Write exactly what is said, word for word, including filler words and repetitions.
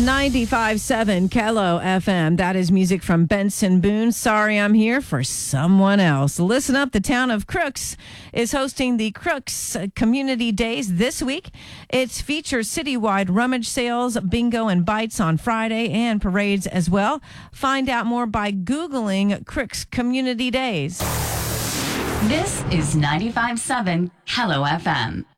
ninety-five point seven Kello F M. That is music from Benson Boone. Sorry, I'm here for someone else. Listen up. The town of Crooks is hosting the Crooks Community Days this week. It features citywide rummage sales, bingo, and bites on Friday, and parades as well. Find out more by Googling Crooks Community Days. This is ninety-five point seven Kello F M.